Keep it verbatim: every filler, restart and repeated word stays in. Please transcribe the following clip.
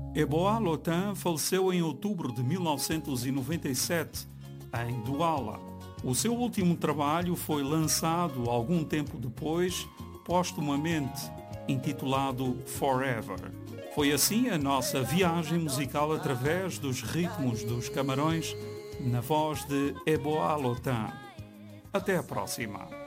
Eboa Lotan faleceu em outubro de mil novecentos e noventa e sete, em Douala. O seu último trabalho foi lançado algum tempo depois, póstumamente, intitulado Forever. Foi assim a nossa viagem musical através dos ritmos dos Camarões, na voz de Eboa Lotan. Até a próxima.